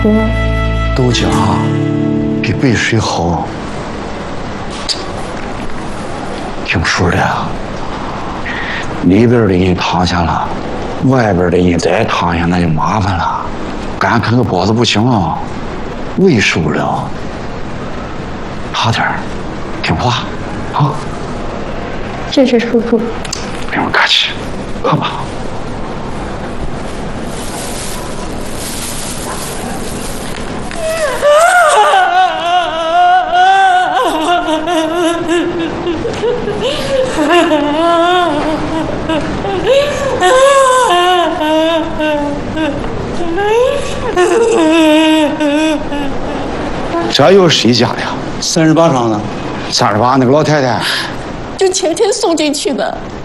说， 豆浆比白水好，听说的，里边的人躺下了，外边的人再躺下那就麻烦了，干啃个包子不行啊，胃受不了。好点儿，听话，啊。 谢谢叔叔。 不用客气，好吧。这又是谁家的呀？38上的，38那个老太太， 就前天送进去的。